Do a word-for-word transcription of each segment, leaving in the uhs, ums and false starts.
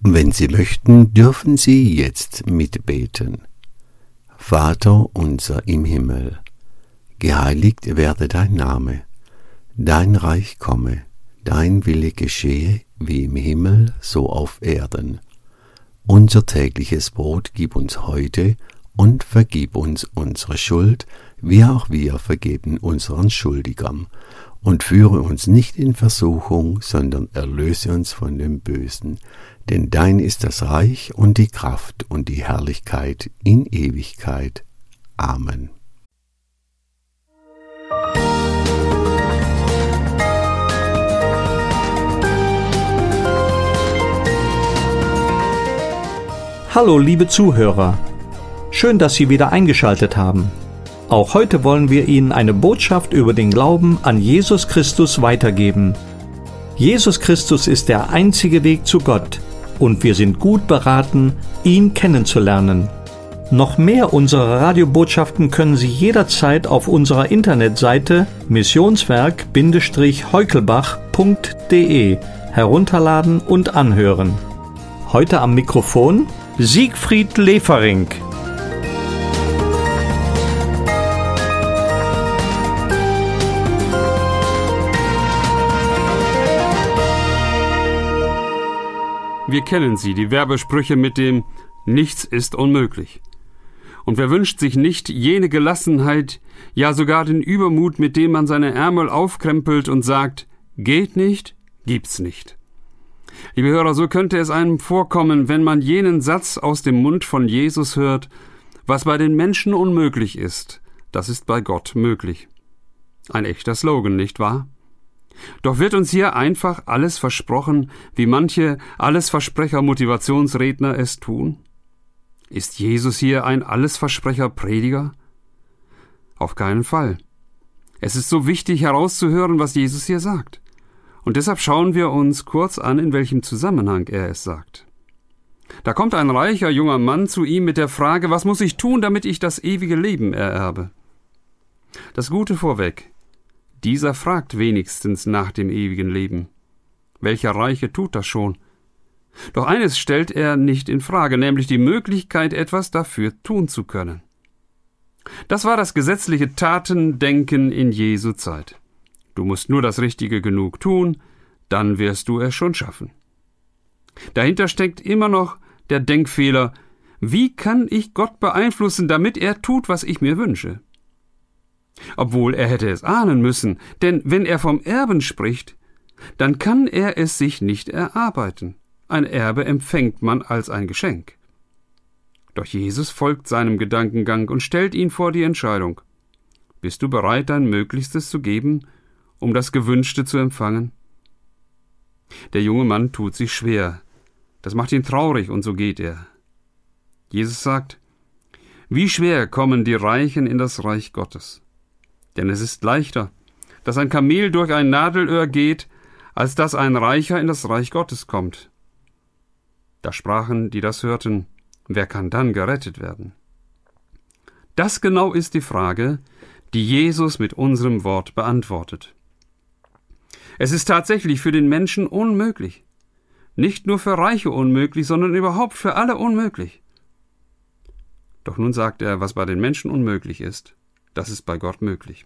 Wenn Sie möchten, dürfen Sie jetzt mitbeten. Vater unser im Himmel, geheiligt werde dein Name, dein Reich komme, dein Wille geschehe, wie im Himmel, so auf Erden. Unser tägliches Brot gib uns heute und vergib uns unsere Schuld, wie auch wir vergeben unseren Schuldigern. Und führe uns nicht in Versuchung, sondern erlöse uns von dem Bösen. Denn dein ist das Reich und die Kraft und die Herrlichkeit in Ewigkeit. Amen. Hallo liebe Zuhörer, schön, dass Sie wieder eingeschaltet haben. Auch heute wollen wir Ihnen eine Botschaft über den Glauben an Jesus Christus weitergeben. Jesus Christus ist der einzige Weg zu Gott und wir sind gut beraten, ihn kennenzulernen. Noch mehr unserer Radiobotschaften können Sie jederzeit auf unserer Internetseite missionswerk Heukelbach punkt de herunterladen und anhören. Heute am Mikrofon Siegfried Lefering. Wir kennen sie, die Werbesprüche mit dem »Nichts ist unmöglich«. Und wer wünscht sich nicht jene Gelassenheit, ja sogar den Übermut, mit dem man seine Ärmel aufkrempelt und sagt, geht nicht, gibt's nicht. Liebe Hörer, so könnte es einem vorkommen, wenn man jenen Satz aus dem Mund von Jesus hört, was bei den Menschen unmöglich ist, das ist bei Gott möglich. Ein echter Slogan, nicht wahr? Doch wird uns hier einfach alles versprochen, wie manche Allesversprecher-Motivationsredner es tun? Ist Jesus hier ein Allesversprecher-Prediger? Auf keinen Fall. Es ist so wichtig herauszuhören, was Jesus hier sagt. Und deshalb schauen wir uns kurz an, in welchem Zusammenhang er es sagt. Da kommt ein reicher junger Mann zu ihm mit der Frage, was muss ich tun, damit ich das ewige Leben ererbe? Das Gute vorweg. Dieser fragt wenigstens nach dem ewigen Leben. Welcher Reiche tut das schon? Doch eines stellt er nicht in Frage, nämlich die Möglichkeit, etwas dafür tun zu können. Das war das gesetzliche Tatendenken in Jesu Zeit. Du musst nur das Richtige genug tun, dann wirst du es schon schaffen. Dahinter steckt immer noch der Denkfehler, wie kann ich Gott beeinflussen, damit er tut, was ich mir wünsche? Obwohl er hätte es ahnen müssen, denn wenn er vom Erben spricht, dann kann er es sich nicht erarbeiten. Ein Erbe empfängt man als ein Geschenk. Doch Jesus folgt seinem Gedankengang und stellt ihn vor die Entscheidung. Bist du bereit, dein Möglichstes zu geben, um das Gewünschte zu empfangen? Der junge Mann tut sich schwer. Das macht ihn traurig und so geht er. Jesus sagt, wie schwer kommen die Reichen in das Reich Gottes. Denn es ist leichter, dass ein Kamel durch ein Nadelöhr geht, als dass ein Reicher in das Reich Gottes kommt. Da sprachen, die das hörten, wer kann dann gerettet werden? Das genau ist die Frage, die Jesus mit unserem Wort beantwortet. Es ist tatsächlich für den Menschen unmöglich. Nicht nur für Reiche unmöglich, sondern überhaupt für alle unmöglich. Doch nun sagt er, was bei den Menschen unmöglich ist, das ist bei Gott möglich.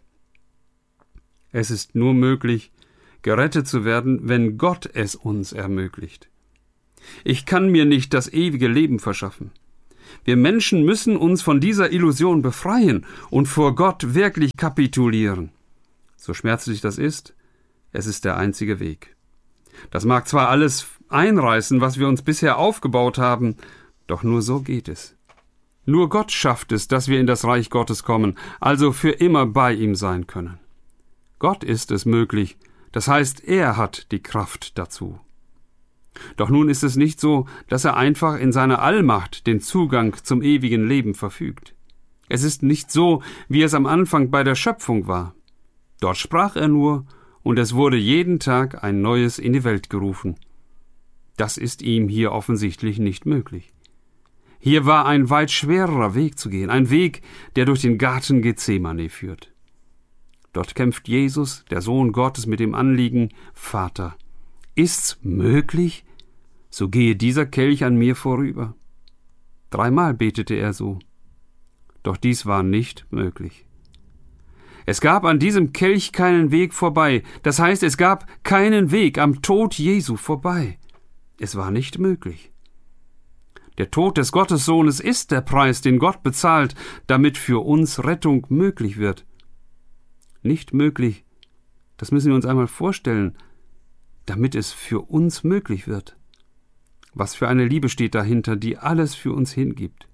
Es ist nur möglich, gerettet zu werden, wenn Gott es uns ermöglicht. Ich kann mir nicht das ewige Leben verschaffen. Wir Menschen müssen uns von dieser Illusion befreien und vor Gott wirklich kapitulieren. So schmerzlich das ist, es ist der einzige Weg. Das mag zwar alles einreißen, was wir uns bisher aufgebaut haben, doch nur so geht es. Nur Gott schafft es, dass wir in das Reich Gottes kommen, also für immer bei ihm sein können. Gott ist es möglich, das heißt, er hat die Kraft dazu. Doch nun ist es nicht so, dass er einfach in seiner Allmacht den Zugang zum ewigen Leben verfügt. Es ist nicht so, wie es am Anfang bei der Schöpfung war. Dort sprach er nur, und es wurde jeden Tag ein Neues in die Welt gerufen. Das ist ihm hier offensichtlich nicht möglich. Hier war ein weit schwererer Weg zu gehen, ein Weg, der durch den Garten Gethsemane führt. Dort kämpft Jesus, der Sohn Gottes, mit dem Anliegen, Vater, ist's möglich? so gehe dieser Kelch an mir vorüber. Dreimal betete er so. Doch dies war nicht möglich. Es gab an diesem Kelch keinen Weg vorbei. Das heißt, es gab keinen Weg am Tod Jesu vorbei. Es war nicht möglich. Der Tod des Gottessohnes ist der Preis, den Gott bezahlt, damit für uns Rettung möglich wird. Nicht möglich, das müssen wir uns einmal vorstellen, damit es für uns möglich wird. Was für eine Liebe steht dahinter, die alles für uns hingibt.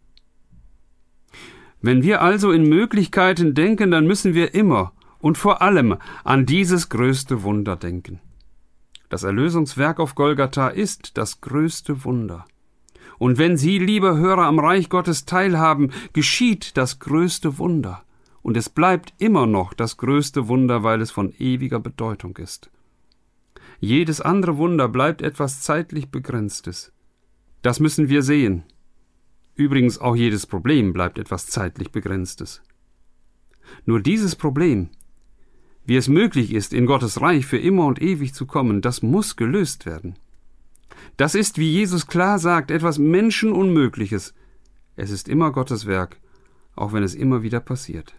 Wenn wir also in Möglichkeiten denken, dann müssen wir immer und vor allem an dieses größte Wunder denken. Das Erlösungswerk auf Golgatha ist das größte Wunder. Und wenn Sie, liebe Hörer, am Reich Gottes teilhaben, geschieht das größte Wunder. Und es bleibt immer noch das größte Wunder, weil es von ewiger Bedeutung ist. Jedes andere Wunder bleibt etwas zeitlich Begrenztes. Das müssen wir sehen. Übrigens auch jedes Problem bleibt etwas zeitlich Begrenztes. Nur dieses Problem, wie es möglich ist, in Gottes Reich für immer und ewig zu kommen, das muss gelöst werden. Das ist, wie Jesus klar sagt, etwas Menschenunmögliches. Es ist immer Gottes Werk, auch wenn es immer wieder passiert.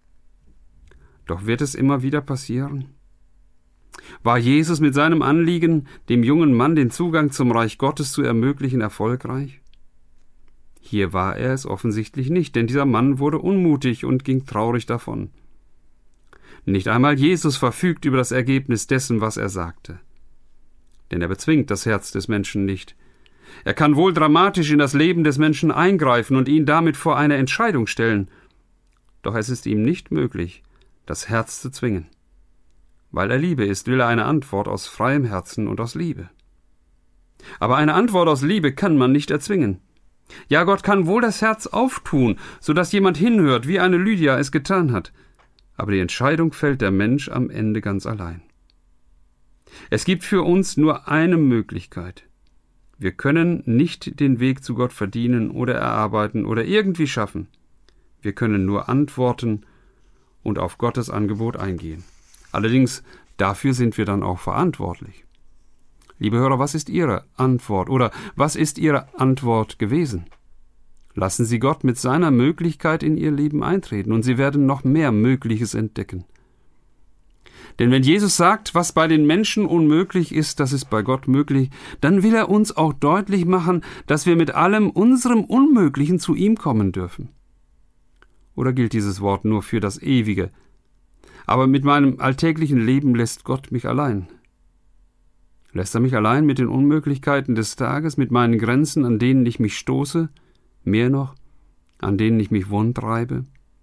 Doch wird es immer wieder passieren? War Jesus mit seinem Anliegen, dem jungen Mann den Zugang zum Reich Gottes zu ermöglichen, erfolgreich? Hier war er es offensichtlich nicht, denn dieser Mann wurde unmutig und ging traurig davon. Nicht einmal Jesus verfügt über das Ergebnis dessen, was er sagte. Denn er bezwingt das Herz des Menschen nicht. Er kann wohl dramatisch in das Leben des Menschen eingreifen und ihn damit vor eine Entscheidung stellen. Doch es ist ihm nicht möglich, das Herz zu zwingen. Weil er Liebe ist, will er eine Antwort aus freiem Herzen und aus Liebe. Aber eine Antwort aus Liebe kann man nicht erzwingen. Ja, Gott kann wohl das Herz auftun, so dass jemand hinhört, wie eine Lydia es getan hat. Aber die Entscheidung fällt der Mensch am Ende ganz allein. Es gibt für uns nur eine Möglichkeit. Wir können nicht den Weg zu Gott verdienen oder erarbeiten oder irgendwie schaffen. Wir können nur antworten und auf Gottes Angebot eingehen. Allerdings, dafür sind wir dann auch verantwortlich. Liebe Hörer, was ist Ihre Antwort oder was ist Ihre Antwort gewesen? Lassen Sie Gott mit seiner Möglichkeit in Ihr Leben eintreten und Sie werden noch mehr Mögliches entdecken. Denn wenn Jesus sagt, was bei den Menschen unmöglich ist, das ist bei Gott möglich, dann will er uns auch deutlich machen, dass wir mit allem unserem Unmöglichen zu ihm kommen dürfen. Oder gilt dieses Wort nur für das Ewige? Aber mit meinem alltäglichen Leben lässt Gott mich allein. Lässt er mich allein mit den Unmöglichkeiten des Tages, mit meinen Grenzen, an denen ich mich stoße, mehr noch, an denen ich mich wundreibe?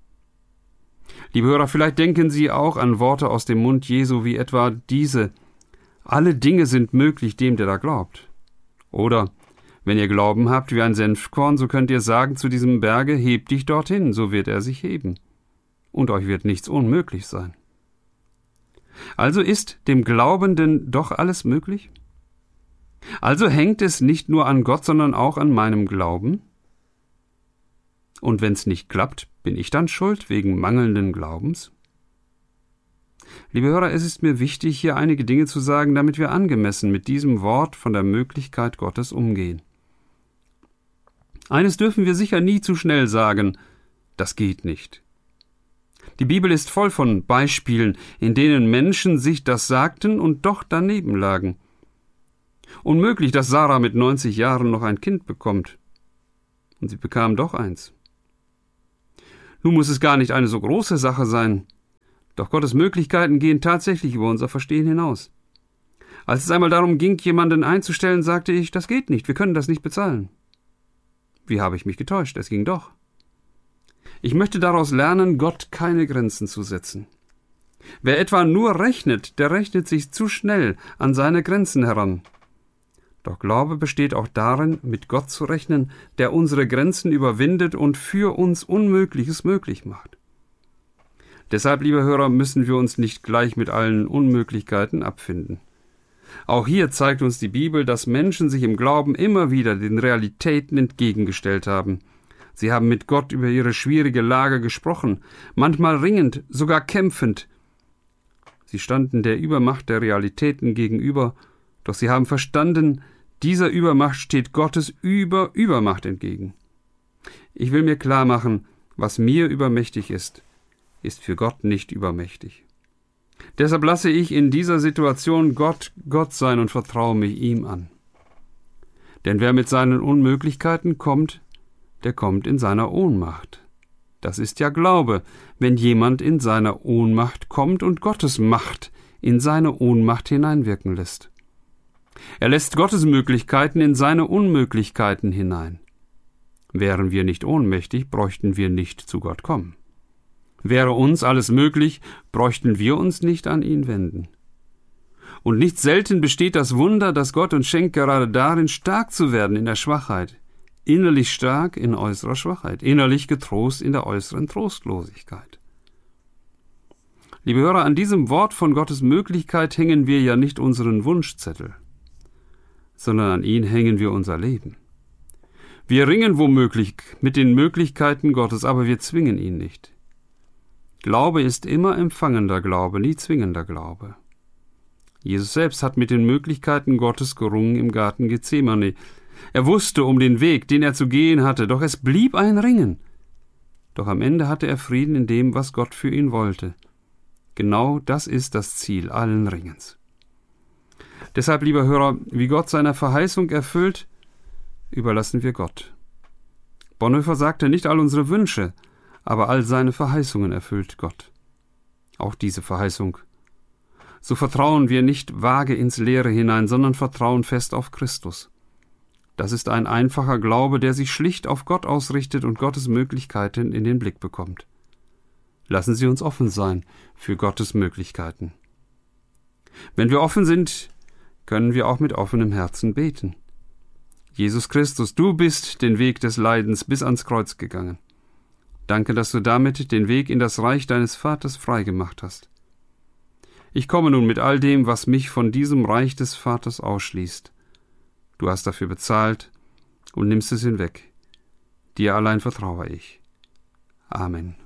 Liebe Hörer, vielleicht denken Sie auch an Worte aus dem Mund Jesu wie etwa diese: Alle Dinge sind möglich dem, der da glaubt. Oder: Wenn ihr Glauben habt wie ein Senfkorn, so könnt ihr sagen zu diesem Berge: Heb dich dorthin, so wird er sich heben. Und euch wird nichts unmöglich sein. Also ist dem Glaubenden doch alles möglich? Also hängt es nicht nur an Gott, sondern auch an meinem Glauben? Und wenn es nicht klappt, bin ich dann schuld wegen mangelnden Glaubens? Liebe Hörer, es ist mir wichtig, hier einige Dinge zu sagen, damit wir angemessen mit diesem Wort von der Möglichkeit Gottes umgehen. Eines dürfen wir sicher nie zu schnell sagen: Das geht nicht. Die Bibel ist voll von Beispielen, in denen Menschen sich das sagten und doch daneben lagen. Unmöglich, dass Sarah mit neunzig Jahren noch ein Kind bekommt. Und sie bekam doch eins. Nun muss es gar nicht eine so große Sache sein. Doch Gottes Möglichkeiten gehen tatsächlich über unser Verstehen hinaus. Als es einmal darum ging, jemanden einzustellen, sagte ich: Das geht nicht, wir können das nicht bezahlen. Wie habe ich mich getäuscht? Es ging doch. Ich möchte daraus lernen, Gott keine Grenzen zu setzen. Wer etwa nur rechnet, der rechnet sich zu schnell an seine Grenzen heran. Doch Glaube besteht auch darin, mit Gott zu rechnen, der unsere Grenzen überwindet und für uns Unmögliches möglich macht. Deshalb, liebe Hörer, müssen wir uns nicht gleich mit allen Unmöglichkeiten abfinden. Auch hier zeigt uns die Bibel, dass Menschen sich im Glauben immer wieder den Realitäten entgegengestellt haben. Sie haben mit Gott über ihre schwierige Lage gesprochen, manchmal ringend, sogar kämpfend. Sie standen der Übermacht der Realitäten gegenüber, doch sie haben verstanden, Dieser Übermacht steht Gottes Über-Übermacht entgegen. Ich will mir klar machen, was mir übermächtig ist, ist für Gott nicht übermächtig. Deshalb lasse ich in dieser Situation Gott Gott sein und vertraue mich ihm an. Denn wer mit seinen Unmöglichkeiten kommt, der kommt in seiner Ohnmacht. Das ist ja Glaube, wenn jemand in seiner Ohnmacht kommt und Gottes Macht in seine Ohnmacht hineinwirken lässt. Er lässt Gottes Möglichkeiten in seine Unmöglichkeiten hinein. Wären wir nicht ohnmächtig, bräuchten wir nicht zu Gott kommen. Wäre uns alles möglich, bräuchten wir uns nicht an ihn wenden. Und nicht selten besteht das Wunder, dass Gott uns schenkt, gerade darin stark zu werden in der Schwachheit, innerlich stark in äußerer Schwachheit, innerlich getrost in der äußeren Trostlosigkeit. Liebe Hörer, an diesem Wort von Gottes Möglichkeit hängen wir ja nicht unseren Wunschzettel, sondern an ihn hängen wir unser Leben. Wir ringen womöglich mit den Möglichkeiten Gottes, aber wir zwingen ihn nicht. Glaube ist immer empfangender Glaube, nie zwingender Glaube. Jesus selbst hat mit den Möglichkeiten Gottes gerungen im Garten Gethsemane. Er wusste um den Weg, den er zu gehen hatte, doch es blieb ein Ringen. Doch am Ende hatte er Frieden in dem, was Gott für ihn wollte. Genau das ist das Ziel allen Ringens. Deshalb, lieber Hörer, wie Gott seine Verheißung erfüllt, überlassen wir Gott. Bonhoeffer sagte, nicht all unsere Wünsche, aber all seine Verheißungen erfüllt Gott. Auch diese Verheißung. So vertrauen wir nicht vage ins Leere hinein, sondern vertrauen fest auf Christus. Das ist ein einfacher Glaube, der sich schlicht auf Gott ausrichtet und Gottes Möglichkeiten in den Blick bekommt. Lassen Sie uns offen sein für Gottes Möglichkeiten. Wenn wir offen sind, können wir auch mit offenem Herzen beten. Jesus Christus, du bist den Weg des Leidens bis ans Kreuz gegangen. Danke, dass du damit den Weg in das Reich deines Vaters freigemacht hast. Ich komme nun mit all dem, was mich von diesem Reich des Vaters ausschließt. Du hast dafür bezahlt und nimmst es hinweg. Dir allein vertraue ich. Amen.